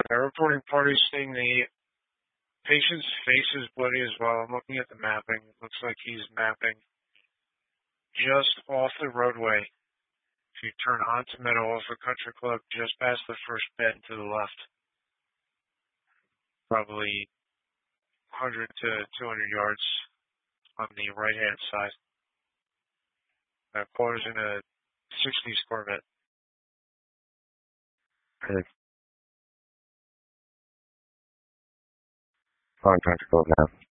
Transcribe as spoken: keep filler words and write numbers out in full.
they're reporting parties seeing the patient's face is bloody as well. I'm looking at the mapping. It looks like he's mapping just off the roadway. If you turn onto Meadow Alpha Country Club, just past the first bend to the left, probably one hundred to two hundred yards on the right-hand side. Uh, quarters in a sixties Corvette. Good. On Country Club now.